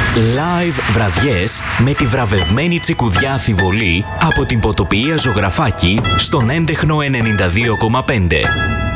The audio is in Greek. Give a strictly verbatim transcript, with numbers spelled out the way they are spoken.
Live βραδιές με τη βραβευμένη τσικουδιά Αφιβολή από την ποτοποιία Ζωγραφάκη στον έντεχνο ενενήντα δύο κόμμα πέντε.